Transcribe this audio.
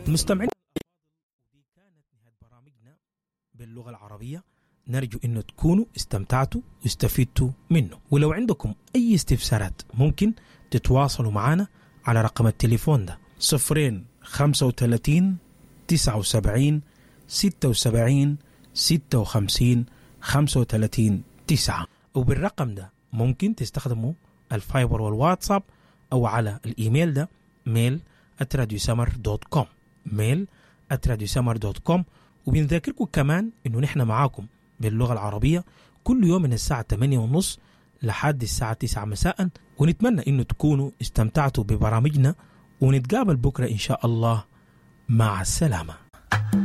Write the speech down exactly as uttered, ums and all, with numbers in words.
المستمعين، دي كانت نهاية برامجنا باللغة العربية. نرجو أن تكونوا استمتعتوا واستفدتوا منه. ولو عندكم أي استفسارات ممكن تتواصلوا معنا على رقم التليفون ده صفرين خمسة وثلاثين تسعة وسبعين ستة وسبعين ستة وخمسين خمسة وثلاثين تسعة، وبالرقم ده ممكن تستخدموا الفايبر والواتساب أو على الإيميل ده ميل آت راديو سمر دوت كوم ميل آت راديو سمر دوت كوم. وبنذكركم كمان إنه نحن معاكم باللغة العربية كل يوم من الساعة ثمانية ونص لحد الساعة تسعة مساء. ونتمنى إنه تكونوا استمتعتوا ببرامجنا، ونتقابل بكرة إن شاء الله. مع السلامة.